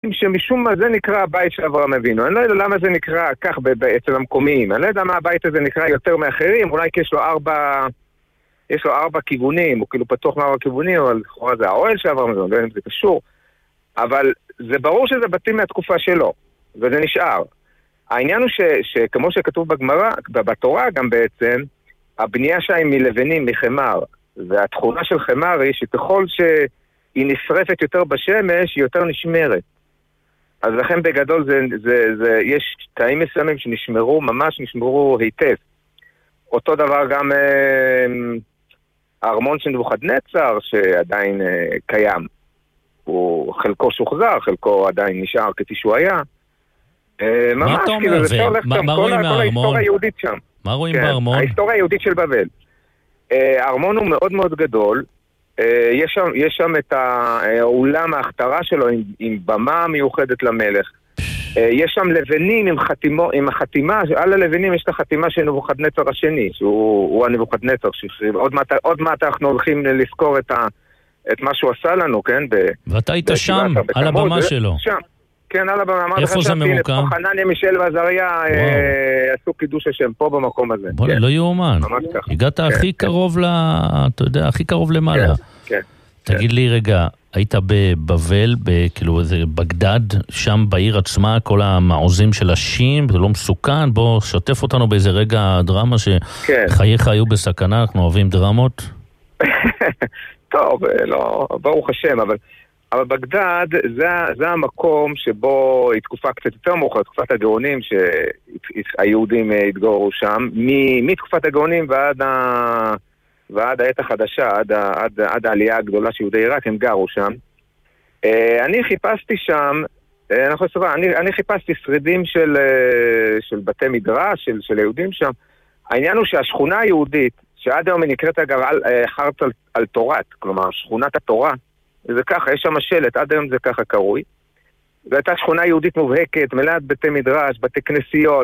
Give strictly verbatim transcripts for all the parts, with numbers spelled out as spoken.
שמשום מה זה נקרא הבית של אברהם אבינו. אני לא יודע למה זה נקרא כך אצל המקומיים. אני לא יודע מה הבית הזה נקרא יותר מאחרים, אולי כי יש לו ארבע, יש לו ארבע כיוונים, הוא כאילו פתוח מארבע כיוונים, אבל לכאורה זה האוהל של אברהם אבינו, לא יודע אם זה קשור. אבל זה ברור שזה בתים מהתקופה שלו, וזה נשאר. העניין הוא ש, שכמו שכתוב בגמרא, בתורה גם בעצם, הבנייה שלה היא מלבנים, מחמר. והתכונה של חמר היא שככל שהיא נשרפת יותר בשמש, היא יותר נשמרת. אז לכן בגדול זה, זה, זה, יש תאים מסוימים שנשמרו, ממש נשמרו היטב. אותו דבר גם אה, הארמון של נבוכדנצר שעדיין אה, קיים. הוא חלקו שוחזר, חלקו עדיין נשאר כפי שהוא היה. אה, מה ממש, אתה אומר? כאילו, זה הולך מה, שם, מה כל, רואים כל מהארמון? ההיסטוריה היהודית שם. מה רואים כן, בארמון? ההיסטוריה היהודית של בבל. הארמון הוא מאוד מאוד גדול. יש שם, יש שם את האולם ההכתרה שלו עם, עם במה מיוחדת למלך. יש שם לבנים עם, חתימו, עם החתימה, על הלבנים יש את החתימה של נבוכדנצר השני, שהוא הנבוכדנצר שהחריב. עוד מעט, עוד מעט אנחנו הולכים לזכור את, ה, את מה שהוא עשה לנו, כן? ב, ואתה היית שם, על הבמה שלו. שם. כן, על הבמה. איפה זה ממוקם? פה חנניה, מישל ועזריה אה, עשו קידוש השם פה במקום הזה. בוא, כן. לא יאומן. הגעת כן, הכי כן. קרוב ל... אתה יודע, הכי קרוב למעלה. כן, כן. תגיד לי רגע, היית בבבל, כאילו זה בגדד, שם בעיר עצמה, כל המעוזים של השים, זה לא מסוכן? בוא, שתף אותנו באיזה רגע דרמה שחייך היו בסכנה, אנחנו אוהבים דרמות. טוב, לא, ברוך השם, אבל... אבל בגדד זה, זה המקום שבו היא תקופה קצת יותר מאוחרת, תקופת הגאונים שהיהודים התגוררו שם, מתקופת הגאונים ועד, ה, ועד העת החדשה, עד, עד, עד העלייה הגדולה של יהודי עיראק, הם גרו שם. אני חיפשתי שם, אני, אני חיפשתי שרידים של, של בתי מדרש, של, של היהודים שם. העניין הוא שהשכונה היהודית, שעד היום היא נקראת אגב חרץ על, על תורת, כלומר שכונת התורה, זה ככה, יש שם שלט, עד היום זה ככה קרוי. זו הייתה שכונה יהודית מובהקת, מלאת בתי מדרש, בתי כנסיות,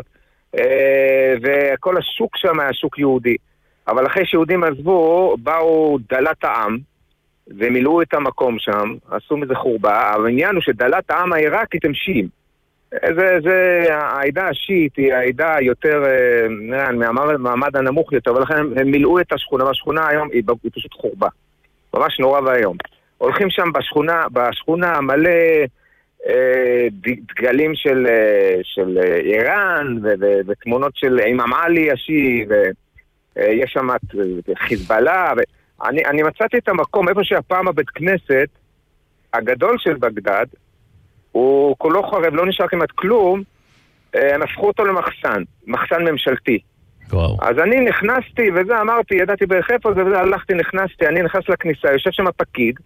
וכל השוק שם היה שוק יהודי. אבל אחרי שיהודים עזבו, באו דלת העם, ומילאו את המקום שם, עשו מזה חורבה. העניין הוא שדלת העם העיראקית הם שיעים. זה, זה, העדה השיעית היא העדה יותר, מהמעמד הנמוך יותר, ולכן הם, הם מילאו את השכונה, והשכונה היום היא, היא פשוט חורבה. ממש נורא והיום. הולכים שם בשכונה, בשכונה מלא אה, דגלים של, אה, של איראן ו- ו- ותמונות של אימאם עלי השיעי, ויש שם חיזבאללה. ואני, אני מצאתי את המקום, איפה שהפעם הבית כנסת הגדול של בגדד, הוא כולו חרב, לא נשאר כמעט כלום, אה, הם הפכו אותו למחסן, מחסן ממשלתי. וואו. אז אני נכנסתי וזה, אמרתי, ידעתי בערך איפה זה, וזה הלכתי, נכנסתי, אני נכנס לכניסה, יושב שם הפקיד,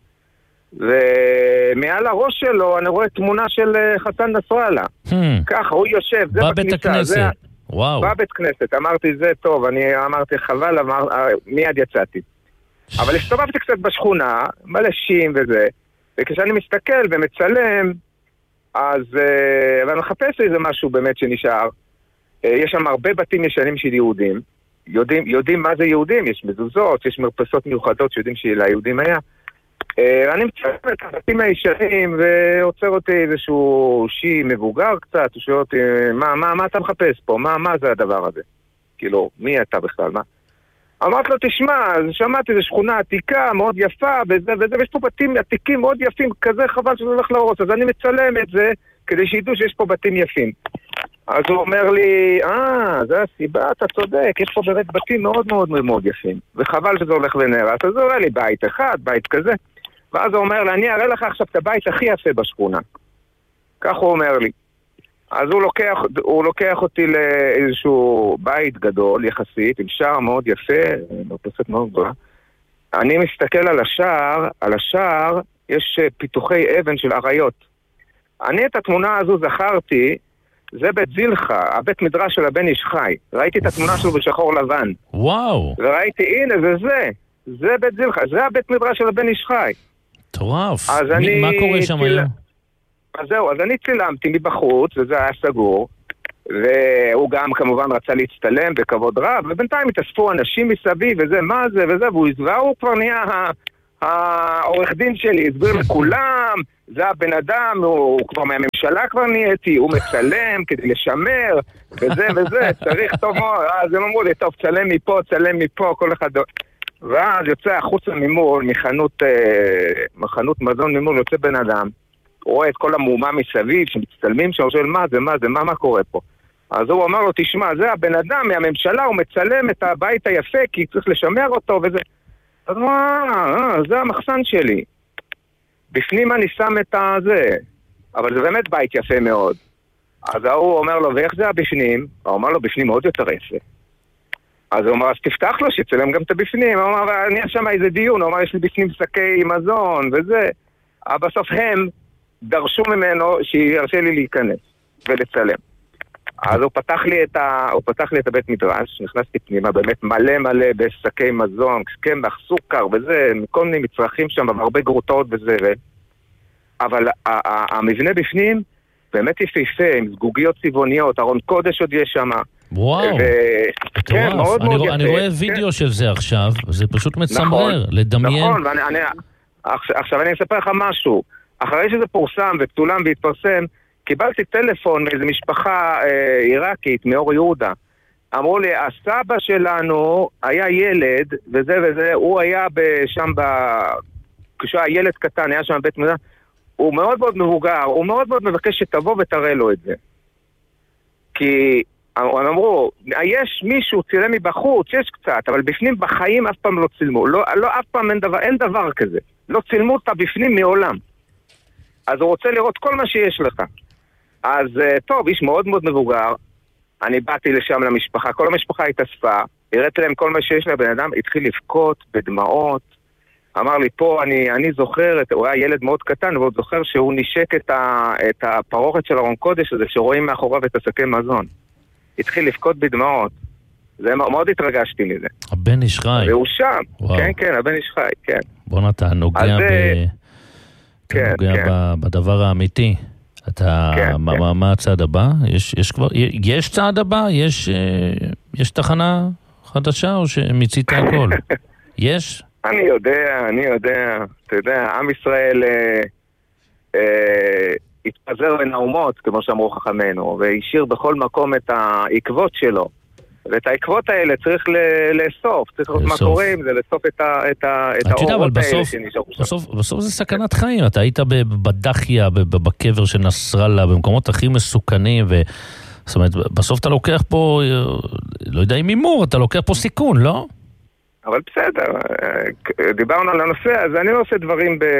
ומעל הראש שלו אני רואה תמונה של חסן נסראללה. Hmm. ככה, הוא יושב, זה בכניסה. בבית הכנסת, זה... וואו. בבית כנסת, אמרתי, זה טוב, אני אמרתי, חבל, אמר, מיד יצאתי. אבל הסתובבתי קצת בשכונה, מלא שים וזה, וכשאני מסתכל ומצלם, אז, ואני מחפש איזה משהו באמת שנשאר, יש שם הרבה בתים ישנים של יהודים, יודעים, יודעים מה זה יהודים, יש מזוזות, יש מרפסות מיוחדות שיודעים שליהודים היה. אני מצלם את הבתים הישנים ועוצר אותי איזשהו שיעי מבוגר קצת, הוא שואל אותי, מה, מה, מה אתה מחפש פה? מה, מה זה הדבר הזה? כאילו, מי אתה בכלל? מה? אמרת לו, תשמע, שמעתי, זו שכונה עתיקה, מאוד יפה, וזה, וזה, ויש פה בתים עתיקים מאוד יפים, כזה חבל שזה הולך להרוס, אז אני מצלם את זה כדי שידעו שיש פה בתים יפים. אז הוא אומר לי, אה, זה הסיבה, אתה צודק, יש פה באמת בתים מאוד מאוד מאוד יפים, וחבל שזה הולך ונהרס. אז הוא אומר לי, בית אחד, בית כזה, ואז הוא אומר לי, אני אראה לך עכשיו את הבית הכי יפה בשכונה. כך הוא אומר לי. אז הוא לוקח, הוא לוקח אותי לאיזשהו בית גדול יחסית, עם שער מאוד יפה, מרפסת מאוד גדולה. אני מסתכל על השער, על השער יש פיתוחי אבן של אריות. אני את התמונה הזו זכרתי, זה בית זילחה, הבית מדרש של הבן איש חי. ראיתי את התמונה שלו בשחור לבן. וואו. וראיתי, הנה, זה זה. זה בית זילחה, זה הבית מדרש של הבן איש חי. טורף. אני... מה קורה שם ציל... היום? אז זהו, אז אני צילמתי מבחוץ, וזה היה סגור, והוא גם כמובן רצה להצטלם בכבוד רב, ובינתיים התאספו אנשים מסביב, וזה, מה זה, וזה, והוא הזרע, הוא כבר נהיה העורך דין שלי הסביר לכולם, זה הבן אדם, הוא כבר מהממשלה כבר נהייתי, הוא מצלם כדי לשמר, וזה וזה, צריך טוב מאוד, אז הם אמרו לי, טוב, צלם מפה, צלם מפה, כל אחד... ואז יוצא החוצה ממול, מחנות, מחנות מזון ממול, יוצא בן אדם, הוא רואה את כל המהומה מסביב, שמצטלמים שם, הוא שואל, מה זה, מה זה, מה, מה קורה פה? אז הוא אמר לו, תשמע, זה הבן אדם מהממשלה, הוא מצלם את הבית היפה, כי צריך לשמר אותו, וזה... אז הוא אמר, זה המחסן שלי. בפנים אני שם את הזה, אבל זה באמת בית יפה מאוד. אז הוא אומר לו, ואיך זה הבפנים? הוא אומר לו, בפנים מאוד יותר יפה. אז הוא אומר, אז תפתח לו שצלם גם את הבפנים. הוא אומר, אני שם איזה דיון, הוא אומר, יש לי בפנים שקי מזון וזה. אבל בסוף הם דרשו ממנו שירשה לי להיכנס ולצלם. אז הוא פתח לי את, ה... הוא פתח לי את הבית מדרש, נכנסתי פנימה, באמת מלא מלא בשקי מזון, קמח, סוכר וזה, כל מיני מצרכים שם, הרבה גרוטות וזה. ו... אבל המבנה בפנים באמת יפהפה, עם זגוגיות צבעוניות, ארון קודש עוד יש שם. וואו, כן, מאוד מאוד יפה. אני רואה וידאו של זה עכשיו, זה פשוט מצמרר, לדמיין. נכון, עכשיו אני אספר לך משהו. אחרי שזה פורסם וצולם והתפרסם, קיבלתי טלפון מאיזו משפחה עיראקית, מאור יהודה. אמרו לי, הסבא שלנו היה ילד, וזה וזה, הוא היה שם, כשהוא היה ילד קטן, היה שם בית מדרש, הוא מאוד מאוד מבוגר, הוא מאוד מאוד מבקש שתבוא ותראה לו את זה. כי הם אמרו, יש מישהו צילם מבחוץ, יש קצת, אבל בפנים בחיים אף פעם לא צילמו. לא, לא אף פעם אין דבר, אין דבר כזה. לא צילמו אותה בפנים מעולם. אז הוא רוצה לראות כל מה שיש לך. אז טוב, איש מאוד מאוד מבוגר, אני באתי לשם למשפחה, כל המשפחה התאספה, הראיתי להם כל מה שיש לבן אדם, התחיל לבכות בדמעות, אמר לי פה, אני, אני זוכר, הוא היה ילד מאוד קטן, והוא זוכר שהוא נשק את, ה, את הפרוכת של ארון קודש הזה, שרואים מאחוריו את השקי מזון. התחיל לבכות בדמעות. זה מאוד התרגשתי מזה. הבן איש חי. והוא שם. וואו. כן, כן, הבן איש חי, כן. בוא נתה, נוגע, ב... כן, נוגע כן. ב... בדבר האמיתי. אתה, כן, מה, כן. מה הצעד הבא? יש, יש כבר, יש צעד הבא? יש, יש תחנה חדשה או שמיצית הכל? יש? אני יודע, אני יודע. אתה יודע, עם ישראל אה, אה, התפזר בין האומות, כמו שאמרו חכמינו, והשאיר בכל מקום את העקבות שלו. ואת העקבות האלה צריך לאסוף, צריך לראות מה קורה עם זה, לאסוף את האורות האלה שנשארו שם. בסוף זה סכנת חיים, אתה היית בדחיה, בקבר של נסראללה, במקומות הכי מסוכנים, זאת אומרת, בסוף אתה לוקח פה, לא יודע אם אימור, אתה לוקח פה סיכון, לא? אבל בסדר, דיברנו על הנושא, אז אני לא עושה דברים ב...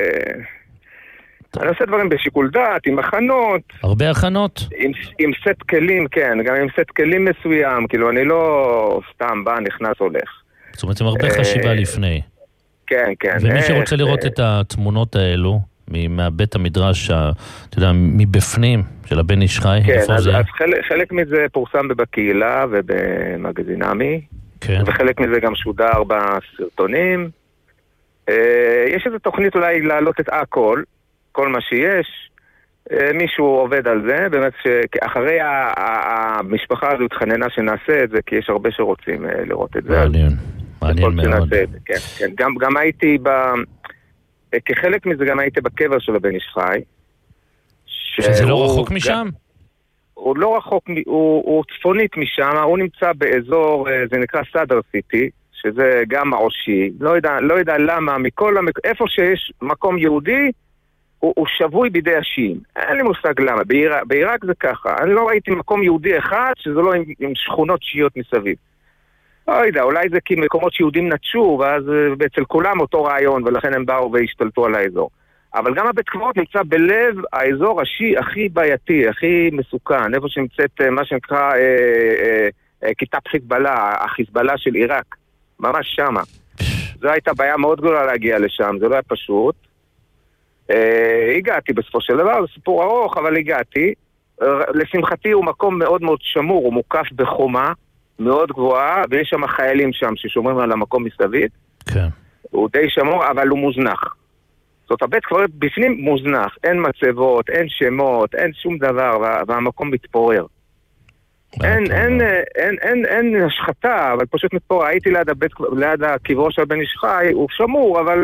אני עושה דברים בשיקול דעת, עם הכנות. הרבה הכנות? עם, עם סט כלים, כן, גם עם סט כלים מסוים, כאילו אני לא סתם בא, נכנס, הולך. זאת אומרת, עם הרבה חשיבה לפני. כן, כן. ומי שרוצה לראות את התמונות האלו, מהבית המדרש, אתה יודע, מבפנים, של הבן איש חי, איפה זה? כן, אז חלק מזה פורסם בקהילה ובמגזינמי, וחלק מזה גם שודר בסרטונים. יש איזו תוכנית אולי להעלות את הכל, כל מה שיש, מישהו עובד על זה, באמת שאחרי המשפחה הזו התחננה שנעשה את זה, כי יש הרבה שרוצים לראות את זה. מעניין, מעניין מאוד. כן, כן. גם, גם הייתי, ב... כחלק מזה גם הייתי בקבר של הבן איש חי. שזה לא רחוק משם? הוא לא רחוק, הוא, הוא צפונית משם, הוא נמצא באזור, זה נקרא סאדר סיטי, שזה גם מעושי, לא יודע, לא יודע למה, מכל המק... איפה שיש מקום יהודי, הוא, הוא שבוי בידי השיעים. אין לי מושג למה. בעיראק, בעיראק זה ככה. אני לא ראיתי מקום יהודי אחד שזה לא עם, עם שכונות שיעיות מסביב. לא יודע, אולי זה כי מקומות שיהודים נטשו, ואז אצל כולם אותו רעיון, ולכן הם באו והשתלטו על האזור. אבל גם הבית קברות נמצא בלב האזור השיעי הכי בעייתי, הכי מסוכן, איפה שנמצאת מה שנקרא אה, אה, אה, כיתת חיזבאללה, החיזבאללה של עיראק. ממש שמה. זו הייתה בעיה מאוד גדולה להגיע לשם, זה לא היה פשוט. Uh, הגעתי בסופו של דבר, זה סיפור ארוך, אבל הגעתי. Uh, לשמחתי הוא מקום מאוד מאוד שמור, הוא מוקף בחומה מאוד גבוהה, ויש שם חיילים שם ששומרים על המקום מסביב. כן. הוא די שמור, אבל הוא מוזנח. זאת הבית קברות בפנים מוזנח, אין מצבות, אין שמות, אין שום דבר, וה, והמקום מתפורר. אין, אין, אין, אין, אין השחתה, אבל פשוט מתפורר. הייתי ליד הבית, ליד הקברו של בן איש חי, הוא שמור, אבל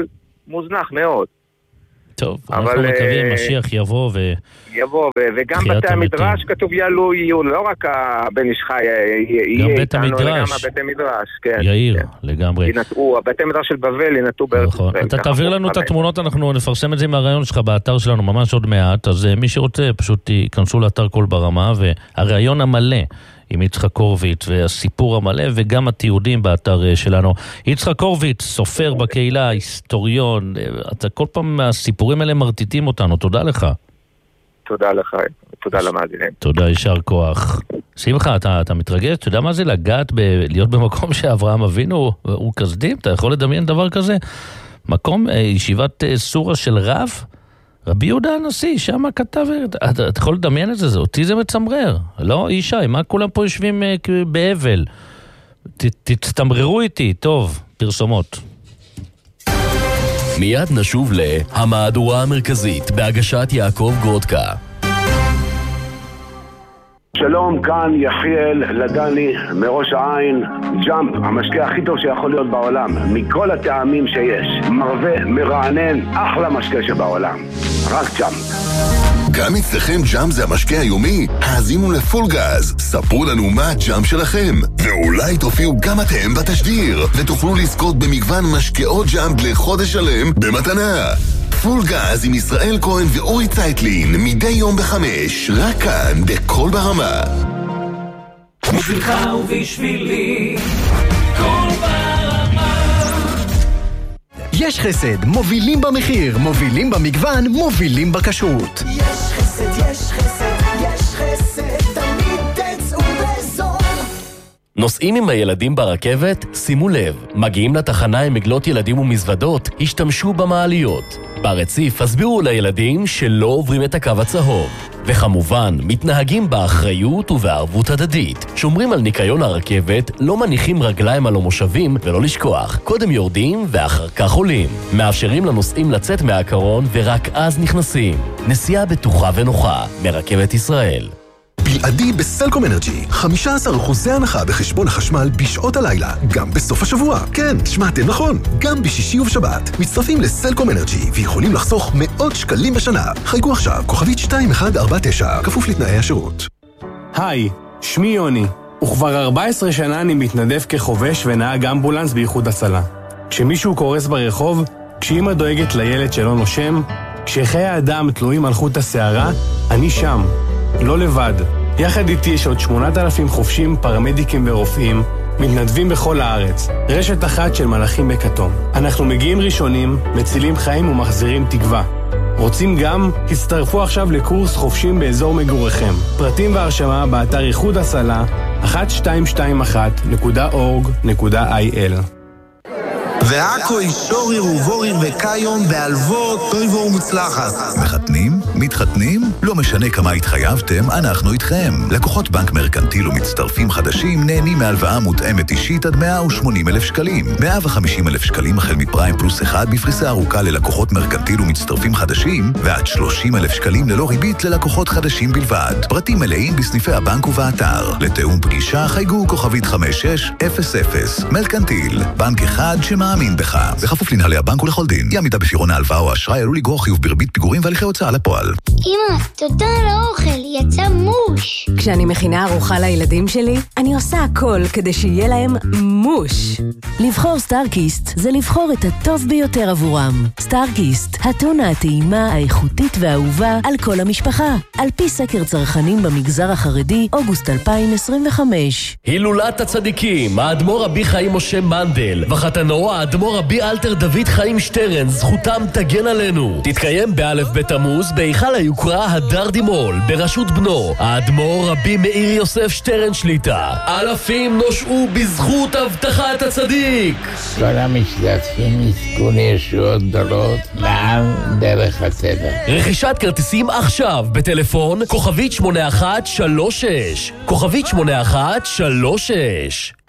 מוזנח מאוד. טוב, אנחנו מקווים, משיח יבוא ו... יבוא, וגם בתי המדרש כתוב יעלו יהיו, לא רק הבן איש חי יהיה איתנו, גם הבתי מדרש, כן. יאיר, לגמרי. ינטעו, הבתי מדרש של בבל ינטעו בארץ ישראל. אתה תעביר לנו את התמונות, אנחנו נפרסם את זה עם הרעיון שלך באתר שלנו, ממש עוד מעט, אז מי שרוצה פשוט ייכנסו לאתר כל ברמה, והרעיון המלא עם יצחק הורוביץ והסיפור המלא וגם התיעודים באתר שלנו. יצחק הורוביץ, סופר בקהילה, היסטוריון, אתה כל פעם מהסיפורים האלה מרטיטים אותנו, תודה לך. תודה לך, תודה למאזינים. תודה, יישר כוח. שמחה, אתה, אתה מתרגש? אתה יודע מה זה לגעת, ב- להיות במקום שאברהם אבינו הוא כסדים? אתה יכול לדמיין דבר כזה? מקום, ישיבת סורה של רב? רבי יהודה הנשיא, שם כתב, אתה, אתה יכול לדמיין את זה, זה אותי זה מצמרר. לא, ישי, מה כולם פה יושבים uh, באבל? ת, תצטמררו איתי, טוב, פרסומות. מיד נשוב להמהדורה המרכזית בהגשת יעקב גרודקה. שלום, כאן יחיאל לדני מראש העין. ג'אמפ, המשקה הכי טוב שיכול להיות בעולם, מכל הטעמים שיש. מרווה, מרענן, אחלה משקה שבעולם. רק ג'אמפ. גם אצלכם ג'אמפ זה המשקה היומי? האזינו לפול גז, ספרו לנו מה הג'אמפ שלכם, ואולי תופיעו גם אתם בתשדיר, ותוכלו לזכות במגוון משקאות ג'אמפ לחודש שלם במתנה. פול גז עם ישראל כהן ואורי צייטלין, מדי יום בחמש, רק כאן, בכל ברמה. בשבילך ובשבילי, כל ברמה. יש חסד, מובילים במחיר, מובילים במגוון, מובילים בכשרות. יש חסד, יש חסד, יש חסד, תמיד תצאו בזול. נוסעים עם הילדים ברכבת? שימו לב, מגיעים לתחנה עם מגלות ילדים ומזוודות, השתמשו במעליות. ברציף הסבירו לילדים שלא עוברים את הקו הצהוב. וכמובן, מתנהגים באחריות ובערבות הדדית. שומרים על ניקיון הרכבת, לא מניחים רגליים על המושבים ולא לשכוח. קודם יורדים ואחר כך עולים. מאפשרים לנוסעים לצאת מהקרון ורק אז נכנסים. נסיעה בטוחה ונוחה מרכבת ישראל. בלעדי בסלקום אנרג'י, חמישה עשר אחוז הנחה בחשבון החשמל בשעות הלילה, גם בסוף השבוע. כן, שמעתם נכון, גם בשישי ובשבת. מצטרפים לסלקום אנרג'י ויכולים לחסוך מאות שקלים בשנה. חייגו עכשיו, כוכבית שתיים אחת ארבע תשע, כפוף לתנאי השירות. היי, שמי יוני, וכבר ארבע עשרה שנה אני מתנדב כחובש ונהג אמבולנס באיחוד הצלה. כשמישהו קורס ברחוב, כשאמא דואגת לילד שלא נושם, כשחיי האדם תלויים על חוט השערה, אני שם. לא לבד. יחד איתי יש עוד שמונת אלפים חופשים, פרמדיקים ורופאים, מתנדבים בכל הארץ. רשת אחת של מלאכים בכתום. אנחנו מגיעים ראשונים, מצילים חיים ומחזירים תקווה. רוצים גם? הצטרפו עכשיו לקורס חופשים באזור מגוריכם. פרטים והרשמה באתר איחוד הצלה אחת שתיים שתיים אחת נקודה אורג נקודה איי אל. ועכו אישוריר ובוריר וקיום בהלוות טויבו ומוצלחת. מחתנים? מתחתנים? לא משנה כמה התחייבתם, אנחנו איתכם. לקוחות בנק מרקנטיל ומצטרפים חדשים נהנים מהלוואה מותאמת אישית עד מאה ושמונים אלף שקלים. מאה וחמישים אלף שקלים החל מפריים פלוס אחד בפריסה ארוכה ללקוחות מרקנטיל ומצטרפים חדשים, ועד שלושים אלף שקלים ללא ריבית ללקוחות חדשים בלבד. פרטים מלאים בסניפי הבנק ובאתר. לתאום פגישה חייגו כוכבית חמש שש אפס אפס. מרקנטיל, בנק אחד שמה מאמין בך. בכפוף לנהלי הבנק ולכל דין. אי עמידה בפירעון ההלוואה או האשראי עלול לגרור חיוב בריבית פיגורים והליכי הוצאה לפועל. אמא, תודה על האוכל, יצא מוש. כשאני מכינה ארוחה לילדים שלי, אני עושה הכל כדי שיהיה להם מוש. לבחור סטארקיסט זה לבחור את הטוב ביותר עבורם. סטארקיסט, הטונה הטעימה, האיכותית והאהובה על כל המשפחה. על פי סקר צרכנים במגזר החרדי, אוגוסט אלפיים עשרים וחמש. הילולת הצדיקים, האדמו"ר רבי חיים משה מנדל, וחתנו האדמו"ר רבי אלתר דוד חיים שטרן, זכותם תגן עלינו. תתקיים באלף בתמוז בהיכל היוקרה הדר דימול, בראשות בנו, האדמו"ר רבי מאיר יוסף שטרן שליטה. אלפים נושעו בזכות הבטחת הצדיק. כל המשתתפים יזכו לישועות גדולות מעל דרך הצדק. רכישת כרטיסים עכשיו בטלפון כוכבית שמונה אחת שלוש שש, כוכבית שמונה אחת שלוש שש.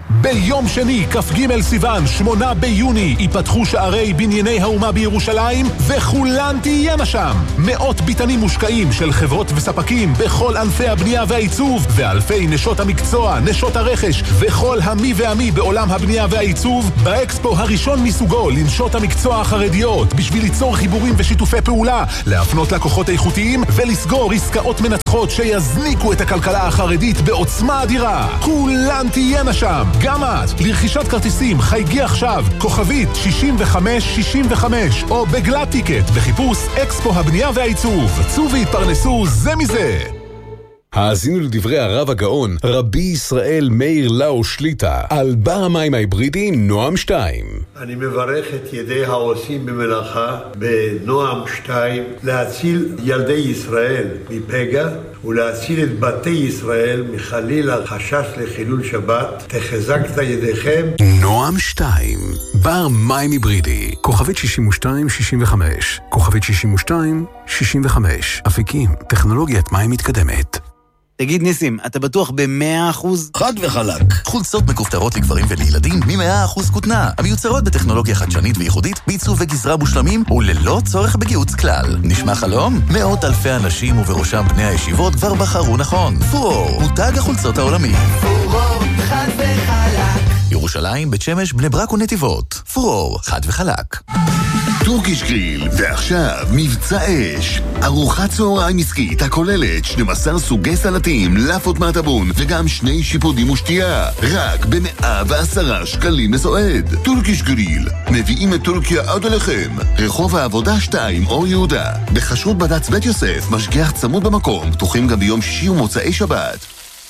ביום שני, כ"ג סיוון, שמונה ביוני, ייפתחו שערי בנייני האומה בירושלים, וכולן תהיינה שם. מאות ביטנים מושקעים של חברות וספקים בכל ענפי הבנייה והעיצוב, ואלפי נשות המקצוע, נשות הרכש, וכל המי והמי בעולם הבנייה והעיצוב, באקספו הראשון מסוגו לנשות המקצוע החרדיות, בשביל ליצור חיבורים ושיתופי פעולה, להפנות לקוחות איכותיים, ולסגור עסקאות מנצחות שיזניקו את הכלכלה החרדית בעוצמה אדירה. כולן תהיינה שם. גם את, לרכישת כרטיסים, חייגי עכשיו, כוכבית שישים וחמש שישים וחמש, או בגלת טיקט, בחיפוש אקספו הבנייה והעיצוב. צאו והתפרנסו זה מזה. האזינו לדברי הרב הגאון, רבי ישראל מאיר לאו שליטה, על בר המים ההיברידי נועם שתיים. אני מברך את ידי העושים במלאכה בנועם שתיים, להציל ילדי ישראל מפגע, ולהציל את בתי ישראל מחלילה חשש לחילול שבת. תחזקת ידיכם. נועם שתיים, בר מים היברידי, כוכבית שישים ושתיים שישים וחמש, כוכבית שישים ושתיים שישים וחמש, אפיקים, טכנולוגיית מים מתקדמת. תגיד ניסים, אתה בטוח ב-מאה אחוז? חד וחלק. חולצות מכופתרות לגברים ולילדים מ-מאה אחוז כותנה, המיוצרות בטכנולוגיה חדשנית וייחודית, בעיצוב וגזרה מושלמים וללא צורך בגיהוץ כלל. נשמע חלום? מאות אלפי אנשים ובראשם בני הישיבות כבר בחרו נכון. פורור, מותג החולצות העולמי. פורור, חד וחלק. ירושלים, בית שמש, בני ברק ונתיבות. פורור, חד וחלק. טורקיש גריל, ועכשיו מבצע אש. ארוחת צהריים עסקית הכוללת שנים עשר סוגי סלטים, לאפות מעטבון וגם שני שיפודים ושתייה, רק ב-מאה ועשרה שקלים לסועד. טורקיש גריל, מביאים את טורקיה עד אליכם. רחוב העבודה שתיים, אור יהודה. בחשרות בד"ץ בית יוסף, משגיח צמוד במקום, פתוחים גם ביום שישי ומוצאי שבת.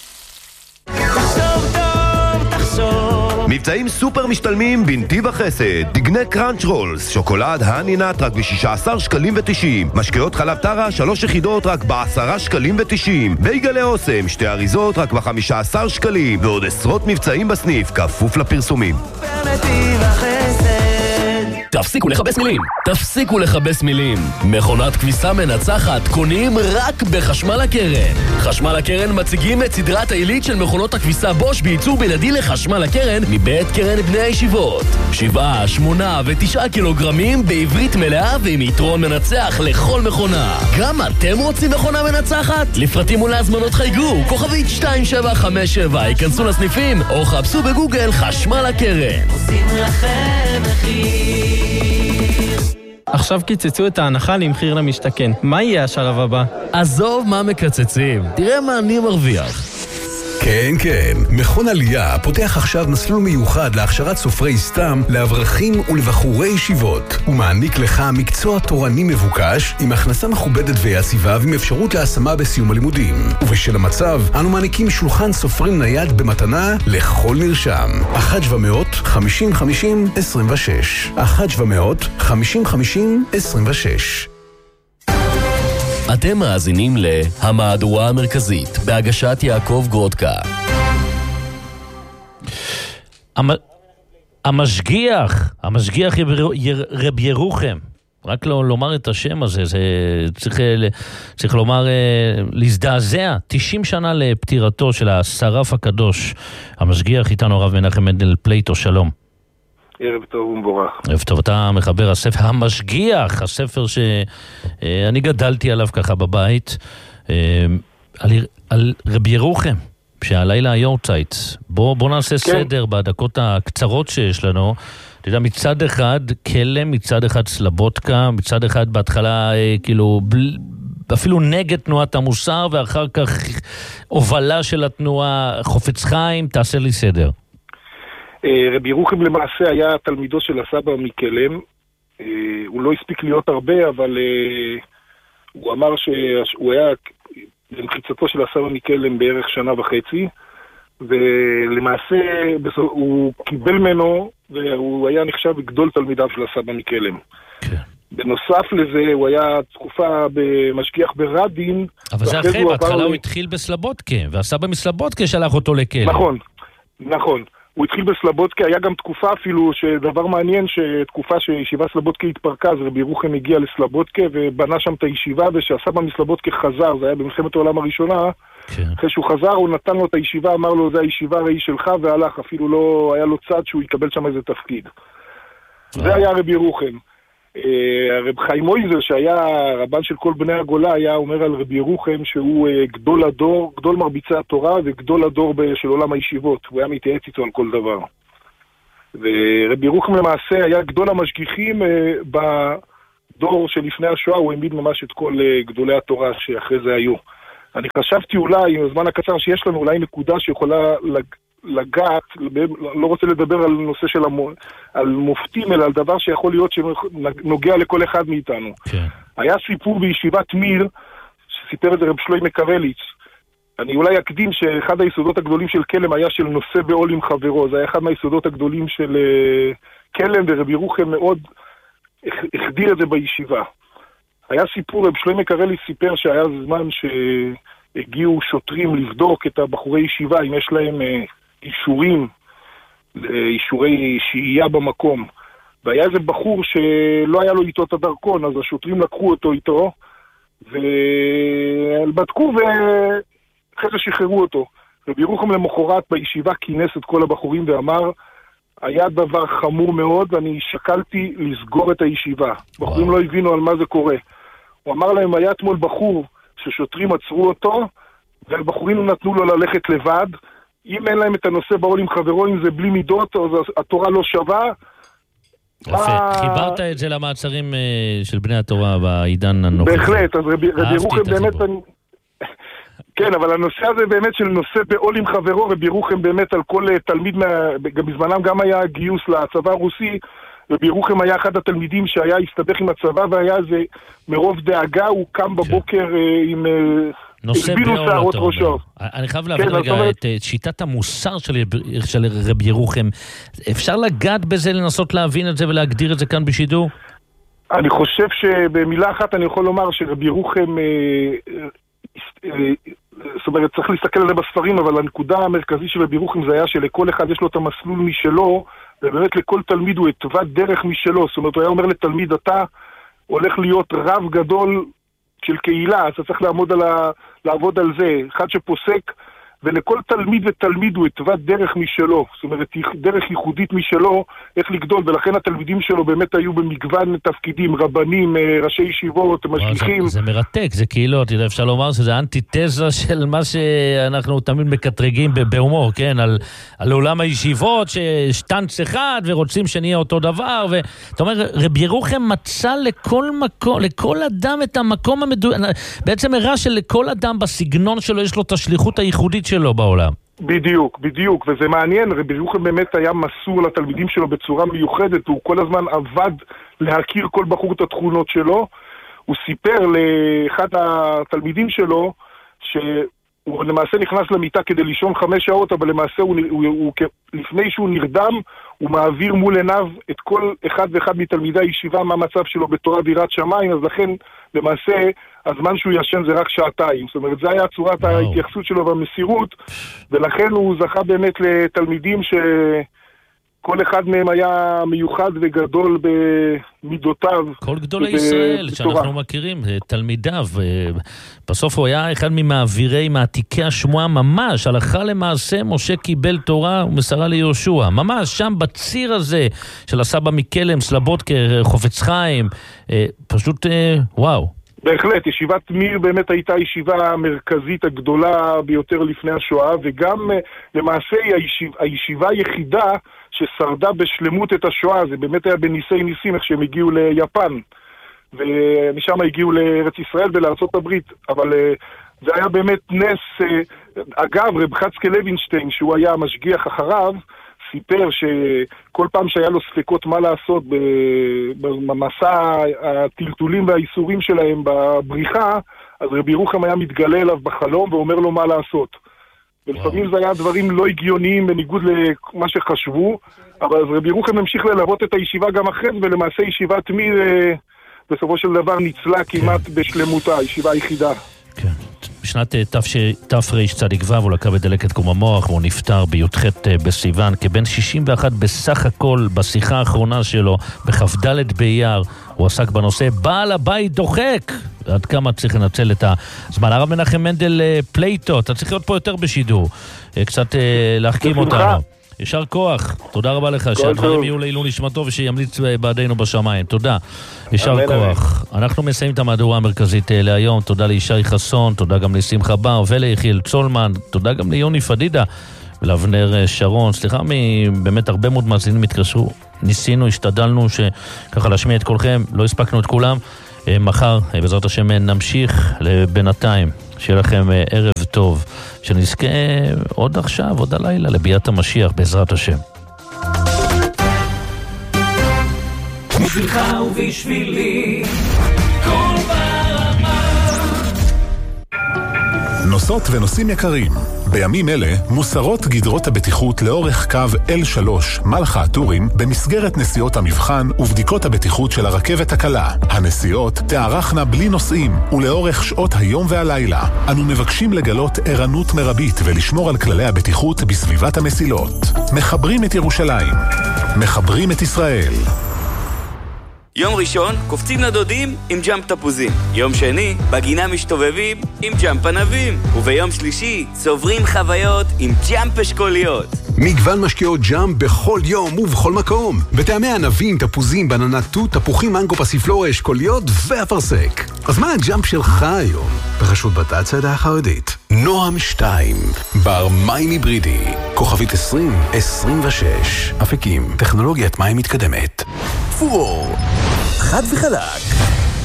תחשוב טוב, תחשוב. מבצעים סופר משתלמים בנתיב החסד. דגני קראנץ' רולס, שוקולד הנינת רק ב-שישה עשר שקלים ותשעים. משקאות חלב טרה, שלוש יחידות רק ב-עשרה שקלים ותשעים. בייגלי אוסם, שתי אריזות רק ב-חמישה עשר שקלים. ועוד עשרות מבצעים בסניף, כפוף לפרסומים. בנתיב החסד. תפסיקו לחבש מילים, תפסיקו לחבש מילים. מכונת כביסה מנצחת קונים רק בחשמל הקרן. חשמל הקרן מציגים את סדרת העילית של מכונות הכביסה בוש בייצור בלעדי לחשמל הקרן מבית קרן בני הישיבות. שבעה, שמונה ותשעה קילוגרמים בעברית מלאה ועם יתרון מנצח לכל מכונה. גם אתם רוצים מכונה מנצחת? לפרטים ולהזמנות חייגו, כוכבית שתיים שבע חמש שבע, ייכנסו לסניפים או חפשו בגוגל חשמל הקרן. עושים לכם מחיר. עכשיו קיצצו את ההנחה למחיר למשתכן. מה יהיה השלב הבא? עזוב מה מקצצים, תראה מה אני מרוויח. כן, כן. מכון עלייה פותח עכשיו מסלול מיוחד להכשרת סופרי סתם לאברכים ולבחורי ישיבות. הוא מעניק לך מקצוע תורני מבוקש עם הכנסה מכובדת ויציבה ועם אפשרות להשמה בסיום הלימודים. ובשל המצב, אנו מעניקים שולחן סופרים נייד במתנה לכל נרשם. אחת שבע מאות חמישים חמישים עשרים ושש. אחת שבע מאות חמישים חמישים עשרים ושש. אתם מאזינים להמהדורה המרכזית בהגשת יעקב גרודקה. המשגיח, המשגיח רב ירוחם, רק לא לומר את השם הזה, זה צריך, צריך לומר, להזדעזע, תשעים שנה לפטירתו של השרף הקדוש, המשגיח איתנו הרב מנחם מנדל פלייטו, שלום. ערב טוב ומבורך. ערב טוב, אתה מחבר הספר המשגיח, הספר שאני גדלתי עליו ככה בבית, על, על רב ירוחם, שהלילה היורצייט. בוא, בוא נעשה כן. סדר בדקות הקצרות שיש לנו. אתה יודע, מצד אחד כלם, מצד אחד סלבודקה, מצד אחד בהתחלה כאילו בל... אפילו נגד תנועת המוסר, ואחר כך הובלה של התנועה חופץ חיים. תעשה לי סדר. רבי ירוחם למעשה היה תלמידו של הסבא מקלם. הוא לא הספיק להיות הרבה, אבל הוא אמר שהוא היה במחיצתו של הסבא מקלם בערך שנה וחצי, ולמעשה הוא קיבל ממנו, והוא היה נחשב גדול תלמידיו של הסבא מקלם. בנוסף לזה, הוא היה תקופה במשגיח ברדין. אבל זה אחרי, בהתחלה הוא התחיל בסלבודקה, והסבא מסלבודקה שלח אותו לכלם. נכון, נכון. הוא התחיל בסלבודקה, היה גם תקופה אפילו, שדבר מעניין, שתקופה שישיבה סלבודקה התפרקה, אז רבי ירוחם הגיע לסלבודקה ובנה שם את הישיבה, ושהסבא מסלבודקה חזר, זה היה במלחמת העולם הראשונה, כן. אחרי שהוא חזר, הוא נתן לו את הישיבה, אמר לו, זה הישיבה הראי שלך, והלך, אפילו לא היה לו צד שהוא יקבל שם איזה תפקיד. זה היה רבי ירוחם. רב חיים מויזר, שהיה רבן של כל בני הגולה, היה אומר על רבי ירוחם שהוא גדול הדור, גדול מרביצי התורה וגדול הדור של עולם הישיבות. הוא היה מתייעץ איתו על כל דבר. ורבי ירוחם למעשה היה גדול המשגיחים בדור שלפני השואה, הוא העמיד ממש את כל גדולי התורה שאחרי זה היו. אני חשבתי אולי, עם הזמן הקצר שיש לנו, אולי נקודה שיכולה לגעת, לא רוצה לדבר על נושא של המ... על מופתים, אלא על דבר שיכול להיות שנוגע לכל אחד מאיתנו. כן. היה סיפור בישיבת מיר, שסיפר את זה רב שלוימי קרליץ. אני אולי אקדים שאחד היסודות הגדולים של כלם היה של נושא בעול עם חברו. זה היה אחד מהיסודות הגדולים של כלם, ורבי ירוחם מאוד החדיר את זה בישיבה. היה סיפור, רב שלוימי קרליץ סיפר שהיה זמן שהגיעו שוטרים לבדוק את הבחורי ישיבה, אם יש להם אישורים, אישורי שהייה במקום. והיה איזה בחור שלא היה לו איתו את הדרכון, אז השוטרים לקחו אותו איתו, ובדקו ואחרי זה שחררו אותו. רבי ירוחם למחרת בישיבה כינס את כל הבחורים ואמר, היה דבר חמור מאוד ואני שקלתי לסגור את הישיבה. בחורים לא הבינו על מה זה קורה. הוא אמר להם, היה אתמול בחור ששוטרים עצרו אותו, והבחורים נתנו לו ללכת לבד. אם אין להם את הנושא בעול עם חברו, אם זה בלי מידות, אז התורה לא שווה. יפה, חיברת את זה למעצרים של בני התורה בעידן הנוכחי. בהחלט, אז רבי ירוחם באמת... כן, אבל הנושא הזה באמת של נושא בעול עם חברו, רבי ירוחם באמת על כל תלמיד, גם בזמנם גם היה גיוס לצבא הרוסי, רבי ירוחם היה אחד התלמידים שהיה הסתבך עם הצבא, והיה זה מרוב דאגה, הוא קם בבוקר עם... נושא בעול אותו. אני חייב להבין רגע את שיטת המוסר של רבי ירוחם. אפשר לגעת בזה, לנסות להבין את זה ולהגדיר את זה כאן בשידור? אני חושב שבמילה אחת אני יכול לומר שרבי ירוחם... זאת אומרת, צריך להסתכל על זה בספרים, אבל הנקודה המרכזית של רבי ירוחם זה היה שלכל אחד יש לו את המסלול משלו, ובאמת לכל תלמיד הוא התווה דרך משלו. זאת אומרת, הוא היה אומר לתלמיד, אתה הולך להיות רב גדול של קהילה, אז אתה צריך לעמוד על ה... לעבוד על זה, אחד שפוסק, ולכל תלמיד ותלמיד הוא התווה דרך משלו, זאת אומרת, דרך ייחודית משלו, איך לגדול, ולכן התלמידים שלו באמת היו במגוון תפקידים, רבנים, ראשי ישיבות, משגיחים. זה, זה מרתק, זה כאילו, תראה, אפשר לומר שזה אנטיתזה של מה שאנחנו תמיד מקטרגים בהומור, כן, על, על עולם הישיבות, ששטנץ אחד, ורוצים שנהיה אותו דבר, ואתה אומר, רבי ירוחם מצא לכל מקום, לכל אדם את המקום המדויק, בעצם הראה שלכל אדם בסגנון שלו יש לו את השליחות הייחודית שלו בעולם. בדיוק, בדיוק, וזה מעניין, רבי ירוחם באמת היה מסור לתלמידים שלו בצורה מיוחדת, הוא כל הזמן עבד להכיר כל בחור את התכונות שלו. הוא סיפר לאחד התלמידים שלו שהוא למעשה נכנס למיטה כדי לישון חמש שעות, אבל למעשה הוא, הוא, הוא, לפני שהוא נרדם הוא מעביר מול עיניו את כל אחד ואחד מתלמידי הישיבה מה המצב שלו בתורה ויראת שמיים, אז לכן למעשה הזמן שהוא ישן זה רק שעתיים. זאת אומרת, זה היה צורת ההתייחסות שלו במסירות, ולכן הוא זכה באמת לתלמידים שכל אחד מהם היה מיוחד וגדול במידותיו. כל גדולי ישראל שאנחנו מכירים, תלמידיו. בסוף הוא היה אחד ממעבירי, מעתיקי השמועה ממש, הלכה למעשה משה קיבל תורה ומסרה ליהושע. ממש שם בציר הזה של הסבא מקלם, סלבודקה, חופץ חיים, פשוט וואו. בהחלט, ישיבת מיר באמת הייתה הישיבה המרכזית הגדולה ביותר לפני השואה, וגם למעשה היא הישיבה, הישיבה היחידה ששרדה בשלמות את השואה. זה באמת היה בניסי ניסים, איך שהם הגיעו ליפן, ומשם הגיעו לארץ ישראל ולארצות הברית, אבל זה היה באמת נס. אגב, רב חצקי לוינשטיין, שהוא היה המשגיח אחריו, סיפר שכל פעם שהיה לו ספקות מה לעשות במסע הטלטולים והאיסורים שלהם בבריחה, אז רבי ירוחם היה מתגלה אליו בחלום ואומר לו מה לעשות. ולפעמים זה היה דברים לא הגיוניים בניגוד למה שחשבו, אבל רבי ירוחם המשיך ללוות את הישיבה גם אחרי זה, ולמעשה ישיבת מיר בסופו של דבר ניצלה כמעט בשלמותה, הישיבה היחידה. כן. בשנת תרצ"ו הוא לקה בדלקת קום המוח והוא נפטר בי"ח בסיוון כבן שישים ואחת בסך הכל. בשיחה האחרונה שלו בכ"ד באייר הוא עסק בנושא בעל הבית דוחק, עד כמה צריך לנצל את הזמן. הרב מנחם מנדל פלייטו, אתה צריך להיות פה יותר בשידור, קצת להחכים אותנו. ישר כוח, תודה רבה לך, שהדברים יהיו לעילוי נשמתו ושימליץ בעדינו בשמיים. תודה, ישר כוח. אנחנו מסיימים את המהדורה המרכזית להיום. תודה לישי חסון, תודה גם לשמחה בר וליחיאל צולמן, תודה גם ליוני פדידה ולאבנר שרון. סליחה, באמת הרבה מאוד מאזינים התקשרו, ניסינו, השתדלנו שככה להשמיע את כולכם, לא הספקנו את כולם. מחר בעזרת השם נמשיך. לבינתיים שיהיה לכם ערב טוב, שנזכה עוד עכשיו, עוד הלילה, לביאת המשיח בעזרת השם. בשבילך ובשבילי כל ברמה. נוסעות ונוסעים יקרים, בימים אלה מוסרות גדרות הבטיחות לאורך קו אל שלוש מלחה הטורים במסגרת נסיעות המבחן ובדיקות הבטיחות של הרכבת הקלה. הנסיעות תארכנה בלי נוסעים ולאורך שעות היום והלילה. אנו מבקשים לגלות ערנות מרבית ולשמור על כללי הבטיחות בסביבת המסילות. מחברים את ירושלים, מחברים את ישראל. יום ראשון קופצים לדודים עם ג'אמפ תפוזים, יום שני בגינה משתובבים עם ג'אמפ ענבים, וביום שלישי צוברים חוויות עם ג'אמפ אשכוליות. מגוון משקיעות ג'אמפ בכל יום ובכל מקום, בטעמי ענבים, תפוזים, בננה תות, תפוחים, מנגו, פסיפלורה, אשכוליות ואפרסק. אז מה הג'אמפ שלך היום? ברשות בת הצעדה החרדית נועם שתיים, בר מים היברידי, כוכבית עשרים עשרים ושש, אפיקים, טכנולוגיית מים מתקדמת. פור, חד וחלק.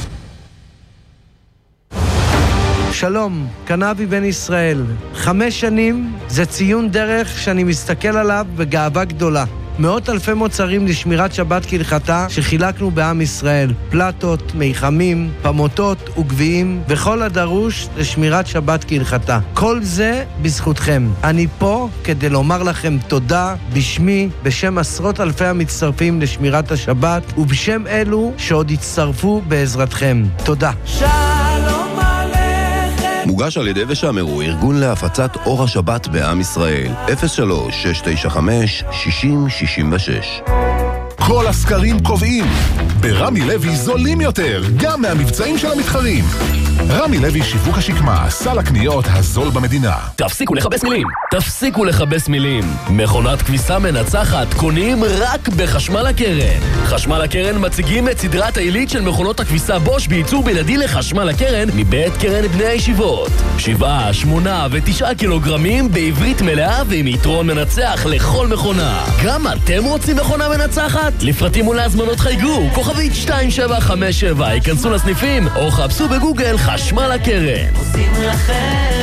שלום, קנאבי בן ישראל. חמש שנים זה ציון דרך שאני מסתכל עליו בגאווה גדולה. מאות אלפי מוצרים לשמירת שבת כהלכתה שחילקנו בעם ישראל. פלטות, מיחמים, פמוטות וגביעים, וכל הדרוש לשמירת שבת כהלכתה. כל זה בזכותכם. אני פה כדי לומר לכם תודה בשמי, בשם עשרות אלפי המצטרפים לשמירת השבת, ובשם אלו שעוד יצטרפו בעזרתכם. תודה. שלום עליכם. מוגש על ידי ושמרו, ארגון להפצת אור השבת בעם ישראל. אפס שלוש שש תשע חמש שישים שישים ושש. כל הסקרים קובעים, ברמי לוי זולים יותר, גם מהמבצעים של המתחרים. רמי לוי שיווק השקמה, סל הקניות הזול במדינה. תפסיקו לחבש מילים, תפסיקו לחבש מילים. מכונת כביסה מנצחת קונים רק בחשמל הקרן. חשמל הקרן מציגים את סדרת העילית של מכונות הכביסה בוש בייצור בלעדי לחשמל הקרן מבית קרן בני הישיבות. שבעה, שמונה ותשעה קילוגרמים בעברית מלאה ועם יתרון מנצח לכל מכונה. גם אתם רוצים מכונה מנצחת? לפרטים ולהזמנות חייגו, כוכבית שתיים שבע חמש שבע, היכנסו לסניפים או חפשו בגוגל חשמל הקרן. עושים לכם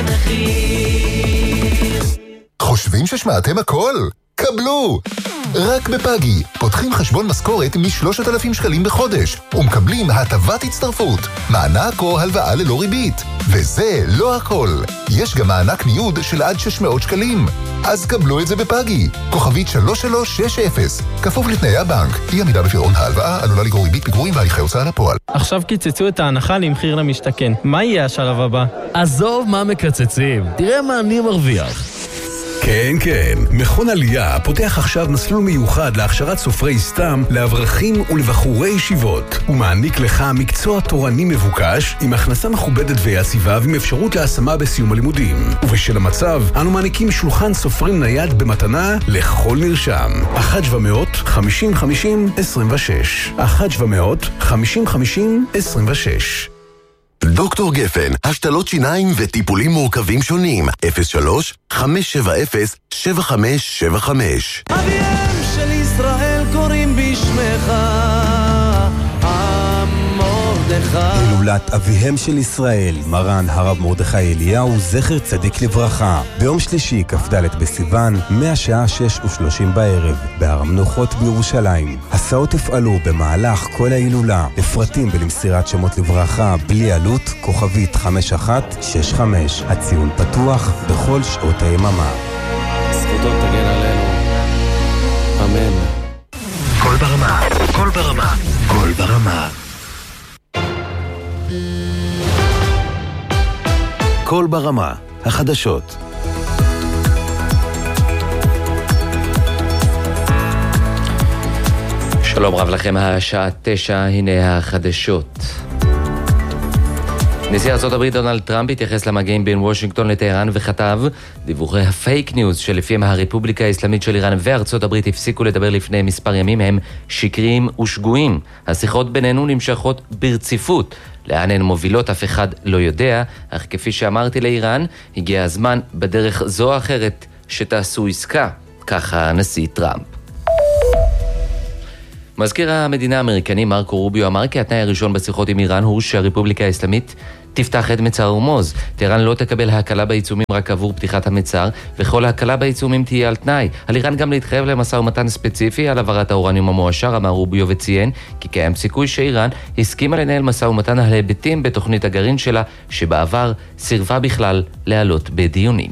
מחיר. חושבים ששמעתם הכל? קבלו! רק בפאגי פותחים חשבון משכורת מ-שלושת אלפים שקלים בחודש ומקבלים הטבת הצטרפות, מענק או הלוואה ללא ריבית. וזה לא הכל, יש גם מענק ניוד של עד שש מאות שקלים. אז קבלו את זה בפאגי, כוכבית שלוש שלוש שש אפס, כפוף לתנאי הבנק. אי עמידה בפירעון ההלוואה עלולה לגרור ריבית פיגורים והליכי הוצאה לפועל. עכשיו קיצצו את ההנחה למחיר למשתכן, מה יהיה השלב הבא? עזוב מה מקצצים, תראה מה אני מרוויח. כן, כן. מכון עלייה פותח עכשיו מסלול מיוחד להכשרת סופרי סתם לאברכים ולבחורי ישיבות. הוא מעניק לך מקצוע תורני מבוקש עם הכנסה מכובדת ויציבה ועם אפשרות להשמה בסיום הלימודים. ובשל המצב, אנו מעניקים שולחן סופרים נייד במתנה לכל נרשם. אחת שבע מאות חמישים חמישים עשרים ושש. אחת שבע מאות חמישים חמישים עשרים ושש. דוקטור גפן, השתלות שיניים וטיפולים מורכבים שונים. אפס שלוש חמש שבע אפס שבע חמש שבע חמש. אביהם של ישראל קוראים בשמך מרדכי. הילולת אביהם של ישראל, מרן הרב מרדכי אליהו, זכר צדיק לברכה, ביום שלישי כ"ד בסיוון, מהשעה שש ושלושים בערב, בהר המנוחות בירושלים. הסעות יפעלו במהלך כל ההילולה. לפרטים ולמסירת שמות לברכה בלי עלות, כוכבית חמש אחת שש חמש. הציון פתוח בכל שעות היממה. זכותו תגן עלינו, אמן. כל ברמה, כל ברמה, כל ברמה. כל ברמה, החדשות. שלום רב לכם, השעה תשע, הנה החדשות. נשיא ארצות הברית דונלד טראמפ התייחס למגעים בין וושינגטון לטהרן וכתב דיווחי הפייק ניוז שלפיהם הרפובליקה האסלאמית של איראן וארצות הברית הפסיקו לדבר לפני מספר ימים הם שקריים ושגויים. השיחות בינינו נמשכות ברציפות. לאן הן מובילות אף אחד לא יודע, אך כפי שאמרתי לאיראן, הגיע הזמן בדרך זו או אחרת שתעשו עסקה. ככה הנשיא טראמפ. מזכיר המדינה האמריקני מרקו רוביו אמר כי התנאי הראשון בשיחות עם איראן הוא שהרפובליקה האסלאמית תפתח את מצר הורמוז. טהרן לא תקבל ההקלה בעיצומים רק עבור פתיחת המצר, וכל ההקלה בעיצומים תהיה על תנאי. על איראן גם להתחייב למשא ומתן ספציפי על העברת האורניום המועשר, אמר רוביו וציין כי קיים סיכוי שאיראן הסכימה לנהל משא ומתן על היבטים בתוכנית הגרעין שלה, שבעבר סירבה בכלל לעלות בדיונים.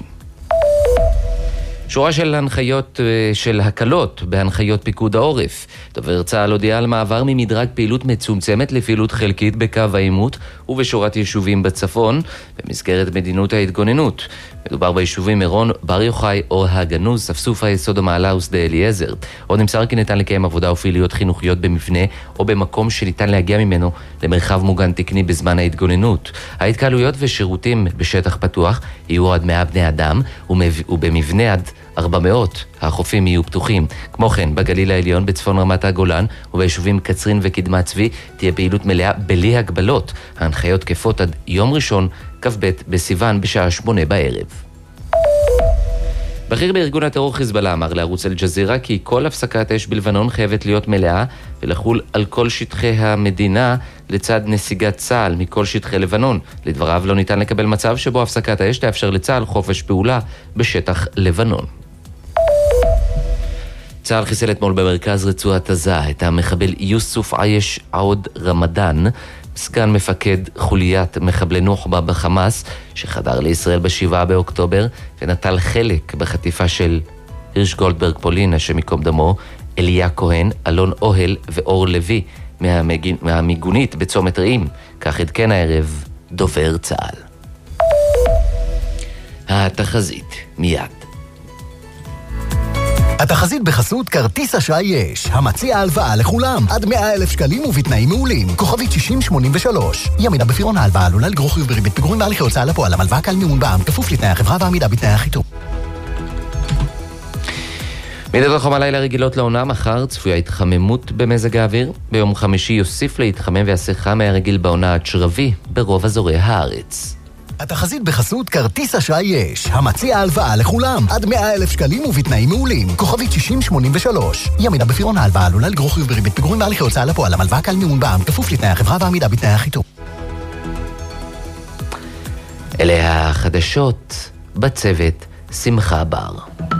שורה של הנחיות של הקלות בהנחיות פיקוד העורף. דובר צה"ל הודיע על מעבר ממדרג פעילות מצומצמת לפעילות חלקית בקו העימות ובשורת יישובים בצפון במסגרת מדיניות ההתגוננות. מדובר ביישובים מירון, בר יוחאי, אור הגנוז, ספסופה, יסוד המעלה ושדה אליעזר. עוד נמסר כי ניתן לקיים עבודה ופעילויות חינוכיות במבנה או במקום שניתן להגיע ממנו למרחב מוגן תקני בזמן ההתגוננות. ההתקהלויות ושירותים בשטח פתוח יהיו עד מאה בני אדם ובמבנה עד ארבע מאות. החופים יהיו פתוחים. כמו כן, בגליל העליון, בצפון רמת הגולן וביישובים קצרין וקדמת צבי תהיה פעילות מלאה בלי הגבלות. ההנחיות תקפות עד יום ראשון, כ"ב בסיוון בשעה שמונה בערב. בכיר בארגון הטרור חיזבאללה אמר לערוץ אל-ג'זירה כי כל הפסקת אש בלבנון חייבת להיות מלאה ולחול על כל שטחי המדינה לצד נסיגת צה"ל מכל שטחי לבנון. לדבריו לא ניתן לקבל מצב שבו הפסקת האש תאפשר לצה"ל חופש פעולה בשטח לבנון. צה"ל חיסל אתמול במרכז רצועת עזה את המחבל יוסוף עייש עוד רמדאן, סגן מפקד חוליית מחבלי נוח'בה בחמאס, שחדר לישראל בשבעה באוקטובר ונטל חלק בחטיפה של הירש גולדברג פולין, השם ייקום דמו, אליה כהן, אלון אוהל ואור לוי מהמגיג... מהמיגונית בצומת רעים. כך עדכן הערב דובר צה"ל. התחזית מיד. התחזית בחסות כרטיס אשראי יש, המציע הלוואה לכולם, עד מאה אלף שקלים ובתנאים מעולים. כוכבית שישים שמונים ושלוש. ימידה בפירעון ההלוואה עלולה לגרור חיוב בריבית פיגורים בהליכי הוצאה לפועל, המלוואה קל מימון בע"מ, כפוף לתנאי החברה ועמידה בתנאי החיתום. מידות החום הלילה רגילות לעונה, מחר צפויה התחממות במזג האוויר. ביום חמישי יוסיף להתחמם ויעשה חם מהרגיל בעונה עד שרבי ברוב אזורי הארץ. התחזית בחסות כרטיס אשראי יש, המציע הלוואה לכולם, עד מאה אלף שקלים ובתנאים מעולים. כוכבית שישים שמונים ושלוש. ימידה בפירעון ההלוואה עלולה לגרור חיוב בריבית פיגורים בהליכי הוצאה לפועל, המלוואה קל מימון בע"מ, כפוף לתנאי החברה ועמידה בתנאי החיתום. אלה החדשות בצוות שמחה בר.